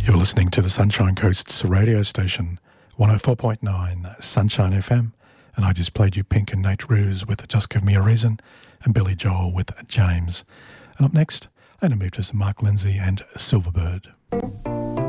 You're listening to the Sunshine Coast's radio station, 104.9 Sunshine FM, and I just played you Pink and Nate Ruse with Just Give Me a Reason, and Billy Joel with James. And up next, I'm going to move to some Mark Lindsay and Silverbird.